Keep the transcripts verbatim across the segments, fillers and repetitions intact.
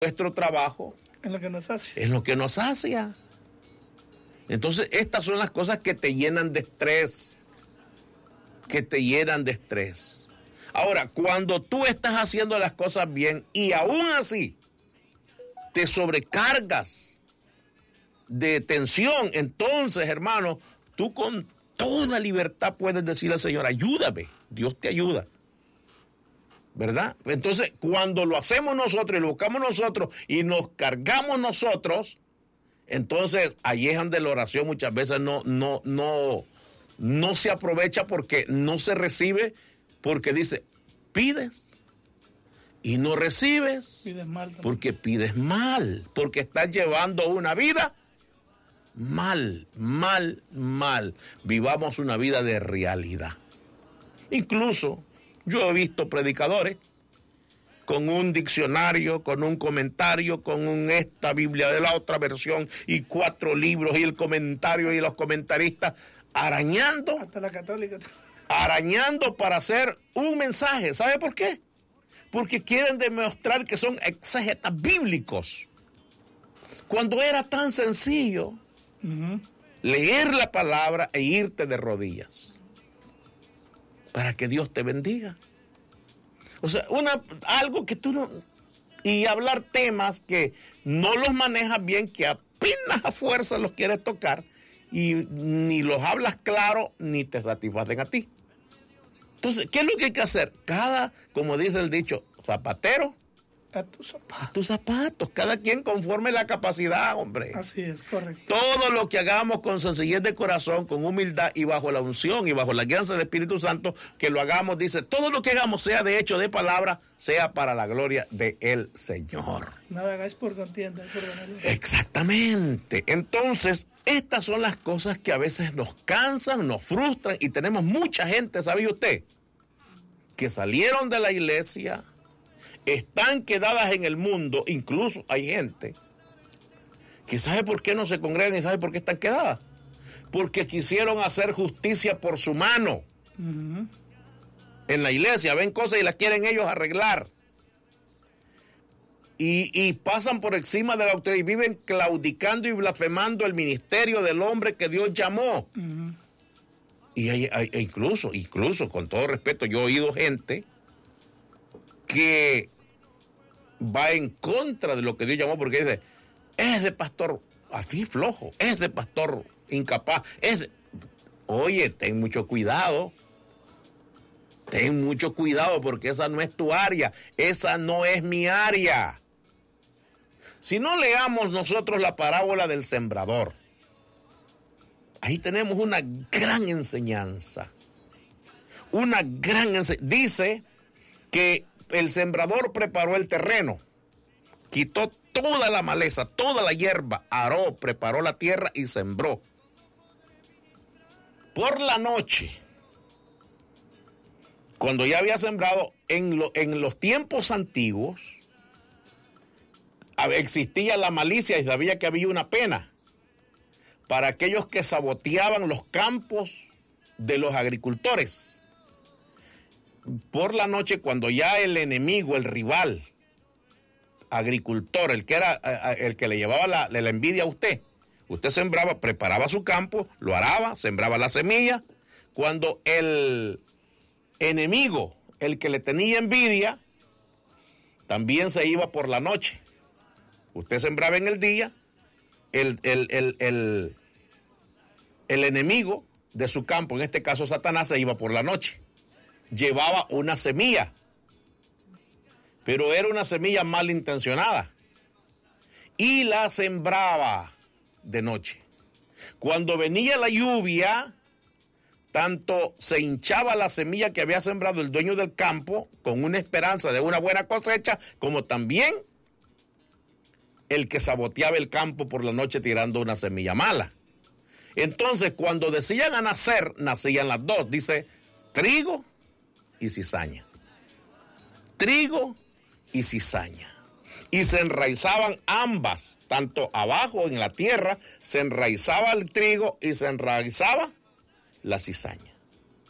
nuestro trabajo es lo que nos hace. es lo que nos sacia. Entonces, estas son las cosas que te llenan de estrés, que te llenan de estrés. Ahora, cuando tú estás haciendo las cosas bien y aún así te sobrecargas de tensión, entonces, hermano, tú con toda libertad puedes decirle al Señor, ayúdame, Dios te ayuda. ¿Verdad? Entonces, cuando lo hacemos nosotros y lo buscamos nosotros y nos cargamos nosotros, entonces ahí es donde la oración muchas veces no, no, no, no se aprovecha porque no se recibe, porque dice, pides y no recibes, Pides mal también. porque pides mal, porque estás llevando una vida mal, mal, mal. Vivamos una vida de realidad. Incluso yo he visto predicadores con un diccionario, con un comentario, con un esta Biblia de la otra versión y cuatro libros y el comentario y los comentaristas arañando. Hasta la católica. Arañando para hacer un mensaje. ¿Sabe por qué? Porque quieren demostrar que son exégetas bíblicos. Cuando era tan sencillo uh-huh. leer la palabra e irte de rodillas para que Dios te bendiga. O sea, una, algo que tú no... Y hablar temas que no los manejas bien, que apenas a fuerza los quieres tocar y ni los hablas claro ni te satisfacen a ti. Entonces, ¿qué es lo que hay que hacer? Cada, como dice el dicho, zapatero a tus zapatos. A tus zapatos, cada quien conforme la capacidad, hombre. Así es, correcto. Todo lo que hagamos con sencillez de corazón, con humildad y bajo la unción y bajo la guianza del Espíritu Santo, que lo hagamos, dice, todo lo que hagamos, sea de hecho, de palabra, sea para la gloria del Señor. Nada hagáis por contienda, por ganancia. Exactamente. Entonces, estas son las cosas que a veces nos cansan, nos frustran y tenemos mucha gente, ¿sabe usted? Que salieron de la iglesia, están quedadas en el mundo, incluso hay gente que sabe por qué no se congregan y sabe por qué están quedadas. Porque quisieron hacer justicia por su mano. Uh-huh. En la iglesia ven cosas y las quieren ellos arreglar. Y, y pasan por encima de la autoridad y viven claudicando y blasfemando el ministerio del hombre que Dios llamó. Uh-huh. Y hay, hay, incluso, incluso, con todo respeto, yo he oído gente que va en contra de lo que Dios llamó porque dice, es de pastor así flojo, es de pastor incapaz, es de... Oye, ten mucho cuidado, ten mucho cuidado porque esa no es tu área, esa no es mi área. Si no leamos nosotros la parábola del sembrador, ahí tenemos una gran enseñanza, una gran enseñanza. Dice que el sembrador preparó el terreno, quitó toda la maleza, toda la hierba, aró, preparó la tierra y sembró. Por la noche, cuando ya había sembrado, en, lo, en los tiempos antiguos, existía la malicia y sabía que había una pena para aquellos que saboteaban los campos de los agricultores. Por la noche, cuando ya el enemigo, el rival, agricultor, el que era el que le llevaba la, la envidia a usted, usted sembraba, preparaba su campo, lo araba, sembraba la semilla. Cuando el enemigo, el que le tenía envidia, también se iba por la noche. Usted sembraba en el día, el, el, el, el, el enemigo de su campo, en este caso Satanás, se iba por la noche. Llevaba una semilla, pero era una semilla malintencionada y la sembraba de noche. Cuando venía la lluvia, tanto se hinchaba la semilla que había sembrado el dueño del campo con una esperanza de una buena cosecha, como también el que saboteaba el campo por la noche tirando una semilla mala. Entonces, cuando decían a nacer, nacían las dos, dice trigo y cizaña. Trigo y cizaña. Y se enraizaban ambas, tanto abajo en la tierra, se enraizaba el trigo y se enraizaba la cizaña.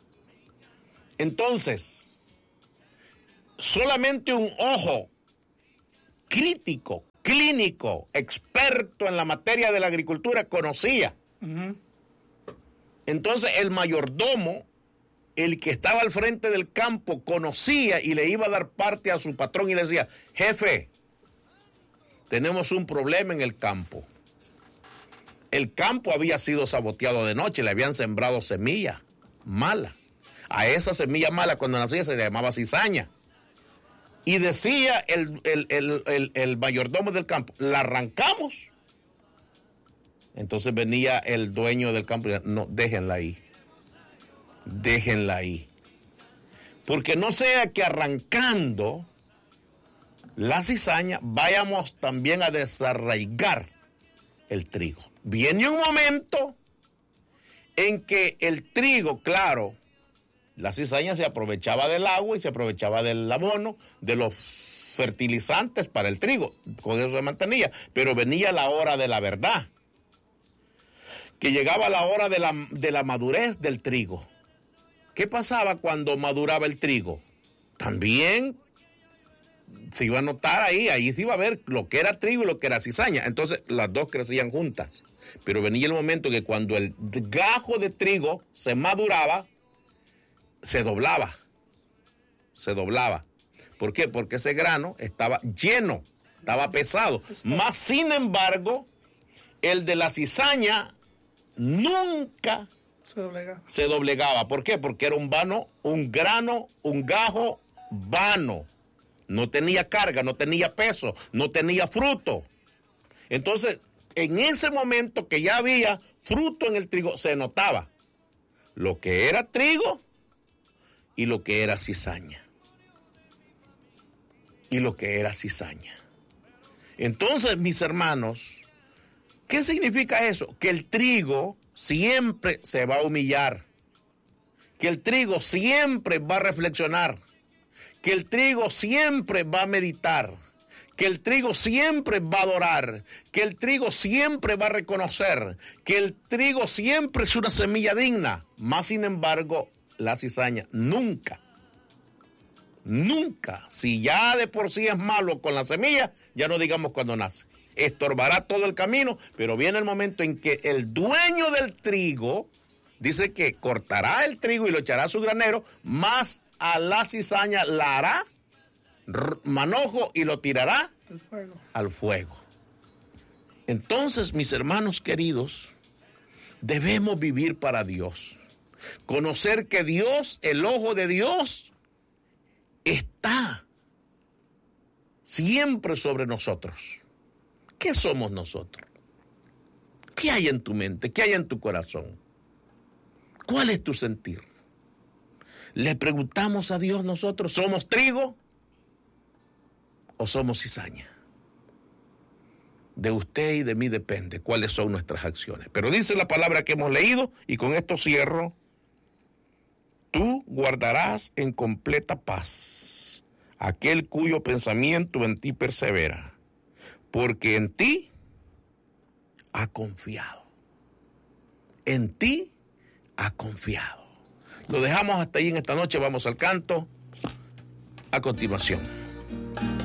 Entonces, solamente un ojo crítico, clínico, experto en la materia de la agricultura, conocía. Uh-huh. Entonces el mayordomo, el que estaba al frente del campo, conocía y le iba a dar parte a su patrón y le decía: jefe, tenemos un problema en el campo. El campo había sido saboteado de noche, le habían sembrado semillas malas. A esa semilla mala, cuando nacía, se le llamaba cizaña. Y decía el, el, el, el, el mayordomo del campo: la arrancamos. Entonces venía el dueño del campo y decía: no, déjenla ahí. Déjenla ahí. Porque no sea que arrancando la cizaña vayamos también a desarraigar el trigo. Viene un momento en que el trigo, claro, la cizaña se aprovechaba del agua y se aprovechaba del abono, de los fertilizantes para el trigo, con eso se mantenía, pero venía la hora de la verdad, que llegaba la hora de la, de la madurez del trigo. ¿Qué pasaba cuando maduraba el trigo? También se iba a notar ahí, ahí se iba a ver lo que era trigo y lo que era cizaña. Entonces las dos crecían juntas. Pero venía el momento que cuando el gajo de trigo se maduraba, se doblaba. Se doblaba. ¿Por qué? Porque ese grano estaba lleno, estaba pesado. Más sin embargo, el de la cizaña nunca se doblegaba. se doblegaba. ¿Por qué? Porque era un vano, un grano, un gajo vano. No tenía carga, no tenía peso, no tenía fruto. Entonces, en ese momento que ya había fruto en el trigo, se notaba lo que era trigo y lo que era cizaña. Y lo que era cizaña. Entonces, mis hermanos, ¿qué significa eso? Que el trigo siempre se va a humillar. Que el trigo siempre va a reflexionar. Que el trigo siempre va a meditar. Que el trigo siempre va a adorar. Que el trigo siempre va a reconocer. Que el trigo siempre es una semilla digna. Más sin embargo, la cizaña nunca, nunca, si ya de por sí es malo con la semilla, ya no digamos cuando nace. Estorbará todo el camino, pero viene el momento en que el dueño del trigo dice que cortará el trigo y lo echará a su granero, más a la cizaña la hará manojo y lo tirará al fuego. al fuego. Entonces, mis hermanos queridos, debemos vivir para Dios. Conocer que Dios, el ojo de Dios, está siempre sobre nosotros. ¿Qué somos nosotros? ¿Qué hay en tu mente? ¿Qué hay en tu corazón? ¿Cuál es tu sentir? Le preguntamos a Dios nosotros, ¿somos trigo o somos cizaña? De usted y de mí depende cuáles son nuestras acciones. Pero dice la palabra que hemos leído, y con esto cierro: tú guardarás en completa paz aquel cuyo pensamiento en ti persevera, porque en ti ha confiado. En ti ha confiado. Lo dejamos hasta ahí en esta noche, vamos al canto a continuación.